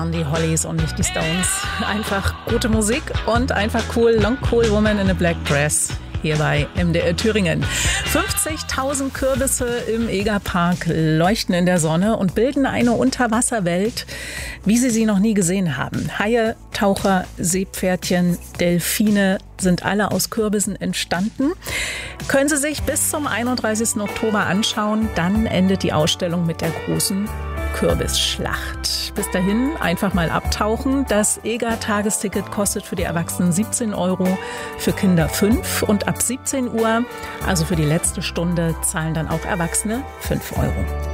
Die Hollies und nicht die Stones. Einfach gute Musik und einfach cool. Long Cool Woman in a Black Dress. Hier bei MDR Thüringen. 50.000 Kürbisse im Egerpark leuchten in der Sonne und bilden eine Unterwasserwelt, wie Sie sie noch nie gesehen haben. Haie, Taucher, Seepferdchen, Delfine sind alle aus Kürbissen entstanden. Können Sie sich bis zum 31. Oktober anschauen. Dann endet die Ausstellung mit der großen Kürbisschlacht. Bis dahin einfach mal abtauchen. Das EGA-Tagesticket kostet für die Erwachsenen 17 €, für Kinder 5 und ab 17 Uhr, also für die letzte Stunde, zahlen dann auch Erwachsene 5 €.